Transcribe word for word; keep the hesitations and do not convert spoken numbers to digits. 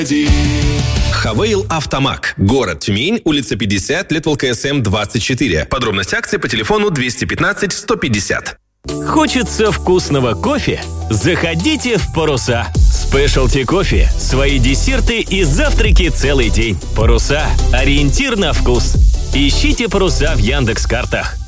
Хавейл Автомаг. Город Тюмень, улица пятьдесят, лет ЛКСМ двадцать четыре. Подробности акции по телефону двести пятнадцать сто пятьдесят. Хочется вкусного кофе? Заходите в Паруса. Спешлти кофе, свои десерты и завтраки целый день. Паруса. Ориентир на вкус. Ищите Паруса в Яндекс.Картах.